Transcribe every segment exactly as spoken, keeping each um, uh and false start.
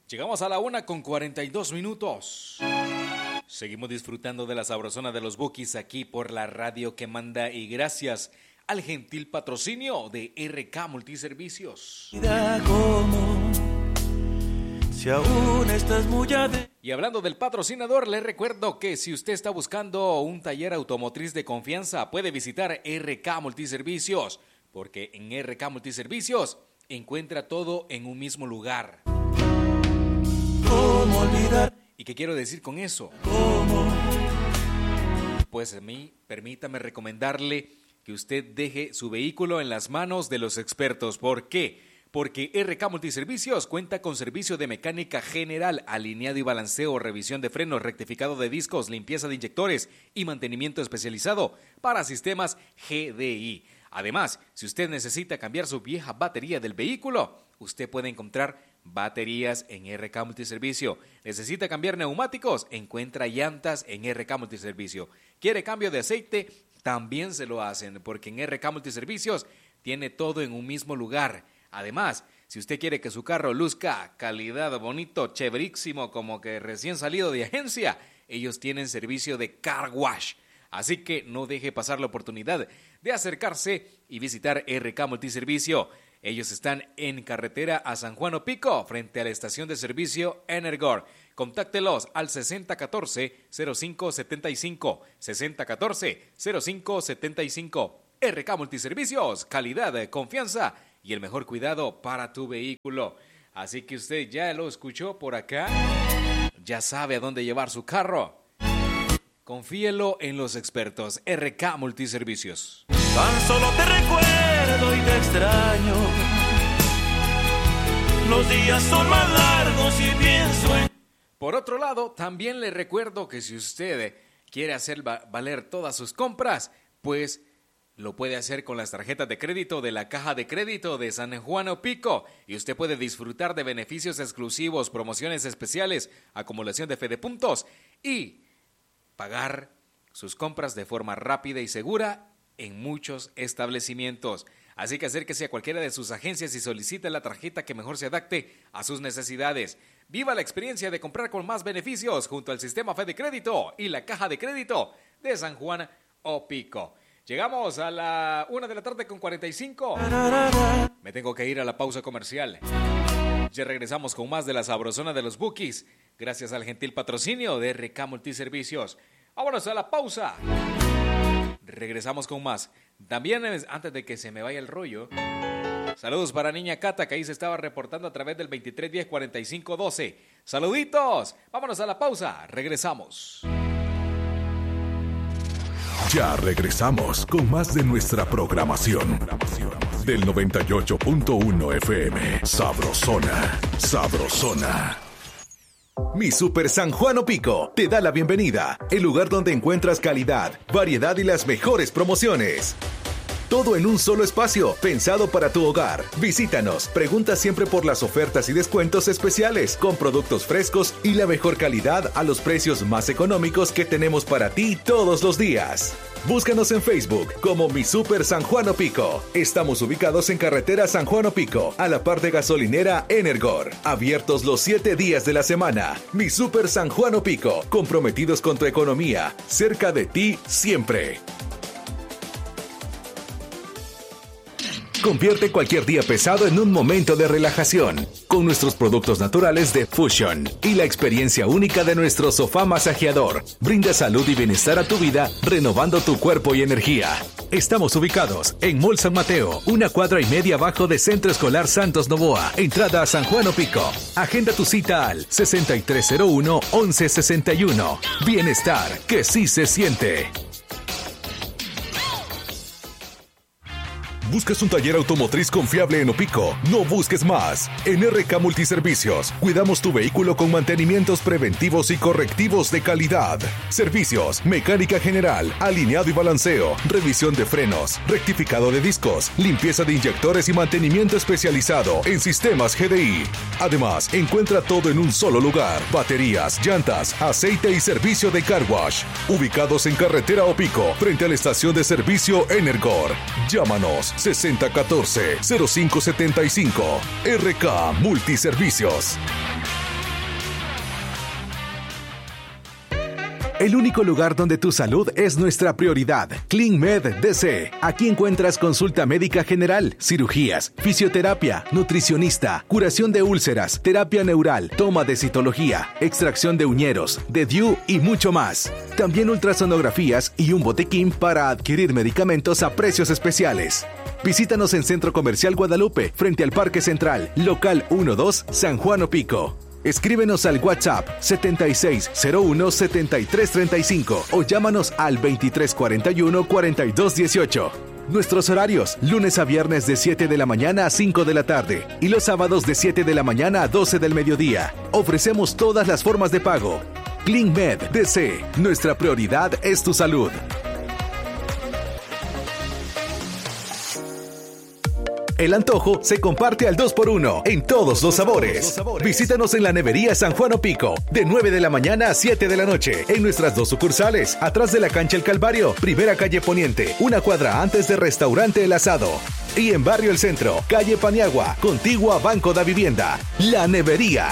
Llegamos a la una con cuarenta y dos minutos. Seguimos disfrutando de la sabrosona de los Bukis aquí por la radio que manda y gracias al gentil patrocinio de R K Multiservicios. Si aún estás muy ade- Y hablando del patrocinador, les recuerdo que si usted está buscando un taller automotriz de confianza, puede visitar R K Multiservicios, porque en R K Multiservicios encuentra todo en un mismo lugar. ¿Cómo olvidar? ¿Y qué quiero decir con eso? ¿Cómo? Pues a mí, permítame recomendarle que usted deje su vehículo en las manos de los expertos. ¿Por qué? Porque R K Multiservicios cuenta con servicio de mecánica general, alineado y balanceo, revisión de frenos, rectificado de discos, limpieza de inyectores y mantenimiento especializado para sistemas G D I. Además, si usted necesita cambiar su vieja batería del vehículo, usted puede encontrar baterías en R K Multiservicio. ¿Necesita cambiar neumáticos? Encuentra llantas en R K Multiservicio. ¿Quiere cambio de aceite? También se lo hacen, porque en R K Multiservicios tiene todo en un mismo lugar. Además, si usted quiere que su carro luzca calidad, bonito, chéverísimo, como que recién salido de agencia, ellos tienen servicio de car wash. Así que no deje pasar la oportunidad de acercarse y visitar R K Multiservicio. Ellos están en carretera a San Juan Opico, frente a la estación de servicio Energor. Contáctelos al sesenta catorce cero cinco setenta y cinco, sesenta catorce cero cinco setenta y cinco. R K Multiservicios, calidad, confianza y el mejor cuidado para tu vehículo. Así que usted ya lo escuchó por acá, ya sabe a dónde llevar su carro. Confíelo en los expertos. R K Multiservicios. Tan solo te recuerdo y te extraño. Los días son más largos y pienso en... Por otro lado, también le recuerdo que si usted quiere hacer valer todas sus compras, pues lo puede hacer con las tarjetas de crédito de la Caja de Crédito de San Juan Opico y usted puede disfrutar de beneficios exclusivos, promociones especiales, acumulación de Fedepuntos y pagar sus compras de forma rápida y segura en muchos establecimientos. Así que acérquese a cualquiera de sus agencias y solicite la tarjeta que mejor se adapte a sus necesidades. Viva la experiencia de comprar con más beneficios junto al sistema Fede Crédito y la Caja de Crédito de San Juan Opico. Llegamos a la una de la tarde con cuarenta y cinco. Me tengo que ir a la pausa comercial. Ya regresamos con más de la sabrosona de los Bukis, gracias al gentil patrocinio de R K Multiservicios. Vámonos a la pausa. Regresamos con más. También, antes de que se me vaya el rollo, saludos para Niña Cata, que ahí se estaba reportando a través del veintitrés diez cuarenta y cinco doce. Saluditos. Vámonos a la pausa. Regresamos. Ya regresamos con más de nuestra programación del noventa y ocho punto uno F M. Sabrosona, sabrosona. Mi Super San Juan Opico te da la bienvenida, el lugar donde encuentras calidad, variedad y las mejores promociones. Todo en un solo espacio, pensado para tu hogar. Visítanos, pregunta siempre por las ofertas y descuentos especiales, con productos frescos y la mejor calidad a los precios más económicos que tenemos para ti todos los días. Búscanos en Facebook como Mi Super San Juan Opico. Estamos ubicados en carretera San Juan Opico, a la par de gasolinera Energor. Abiertos los siete días de la semana. Mi Super San Juan Opico, comprometidos con tu economía, cerca de ti siempre. Convierte cualquier día pesado en un momento de relajación con nuestros productos naturales de Fusion y la experiencia única de nuestro sofá masajeador. Brinda salud y bienestar a tu vida, renovando tu cuerpo y energía. Estamos ubicados en Mall San Mateo, una cuadra y media abajo de Centro Escolar Santos Novoa, entrada a San Juan Opico. Agenda tu cita al sesenta y tres cero uno, once sesenta y uno. Bienestar que sí se siente. ¿Buscas un taller automotriz confiable en Opico? No busques más. En R K Multiservicios, cuidamos tu vehículo con mantenimientos preventivos y correctivos de calidad. Servicios, mecánica general, alineado y balanceo, revisión de frenos, rectificado de discos, limpieza de inyectores y mantenimiento especializado en sistemas G D I. Además, encuentra todo en un solo lugar. Baterías, llantas, aceite y servicio de car wash. Ubicados en carretera Opico, frente a la estación de servicio Energor. Llámanos sesenta catorce cero cinco setenta y cinco. R K Multiservicios. El único lugar donde tu salud es nuestra prioridad. CleenMed D C. Aquí encuentras consulta médica general, cirugías, fisioterapia, nutricionista, curación de úlceras, terapia neural, toma de citología, extracción de uñeros, de D I U y mucho más. También ultrasonografías y un botequín para adquirir medicamentos a precios especiales. Visítanos en Centro Comercial Guadalupe, frente al Parque Central, local uno dos, San Juan Opico. Escríbenos al WhatsApp setenta y seis cero uno setenta y tres treinta y cinco o llámanos al veintitrés cuarenta y uno cuarenta y dos dieciocho. Nuestros horarios, lunes a viernes de siete de la mañana a cinco de la tarde y los sábados de siete de la mañana a doce del mediodía. Ofrecemos todas las formas de pago. CleenMed D C, nuestra prioridad es tu salud. El antojo se comparte al dos por uno en todos los sabores. Visítanos en la Nevería San Juan Opico, de nueve de la mañana a siete de la noche, en nuestras dos sucursales, atrás de la cancha El Calvario, primera calle Poniente, una cuadra antes de Restaurante El Asado. Y en Barrio El Centro, calle Paniagua, contigua a Banco da Vivienda. La Nevería.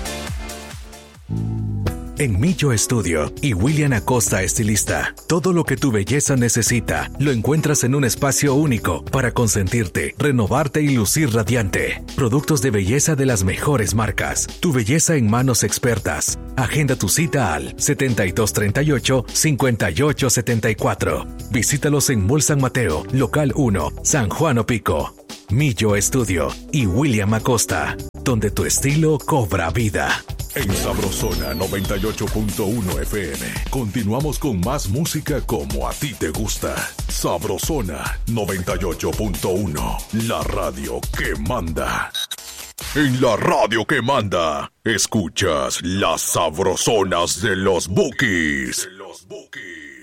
En Millo Estudio y William Acosta Estilista, todo lo que tu belleza necesita lo encuentras en un espacio único para consentirte, renovarte y lucir radiante. Productos de belleza de las mejores marcas. Tu belleza en manos expertas. Agenda tu cita al setenta y dos treinta y ocho, cincuenta y ocho setenta y cuatro. Visítalos en Mall San Mateo, local uno, San Juan Opico. Millo Estudio y William Acosta, donde tu estilo cobra vida. En Sabrosona noventa y ocho punto uno F M, continuamos con más música como a ti te gusta. Sabrosona noventa y ocho punto uno, la radio que manda. En la radio que manda, escuchas las sabrosonas de los Bukis. De los Bukis.